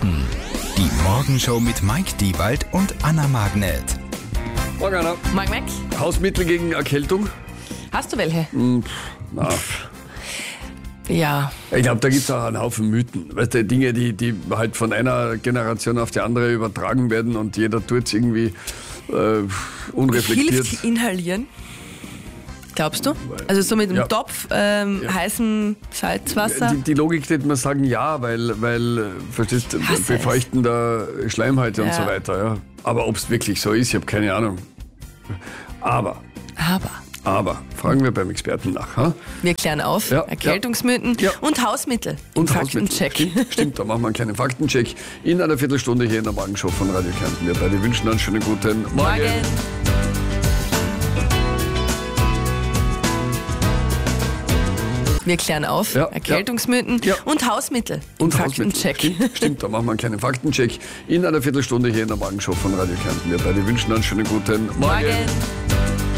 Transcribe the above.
Experten. Die Morgenshow mit Mike Diewald und Anna Magnet. Morgen, Anna. Morgen, Mac. Hausmittel gegen Erkältung? Hast du welche? Na, Ja. ich glaube, da gibt es auch einen Haufen Mythen. Weißt du, Dinge, die halt von einer Generation auf die andere übertragen werden und jeder tut es irgendwie unreflektiert. Hilft inhalieren? Glaubst du? Also so mit dem Ja. Topf, heißem Salzwasser? Die Logik würde man sagen, ja, weil verstehst, hasse es. befeuchtender Schleimhäute und Ja. so weiter. Ja. Aber ob es wirklich so ist, ich habe keine Ahnung. Aber, fragen wir beim Experten nach. Ha? Wir klären auf, Ja, Erkältungsmythen ja. und Hausmittel. Und Faktencheck. Hausmittel. Stimmt, da machen wir einen kleinen Faktencheck in einer Viertelstunde hier in der Morgenshow von Radio Kärnten. Wir beide wünschen einen schönen guten Morgen. Morgen. Wir klären auf, Ja, Erkältungsmythen ja. und Hausmittel. Und Hausmittel. Faktencheck. Stimmt, da machen wir einen kleinen Faktencheck in einer Viertelstunde hier in der Morgenshow von Radio Kärnten. Wir beide wünschen einen schönen guten Morgen. Morgen.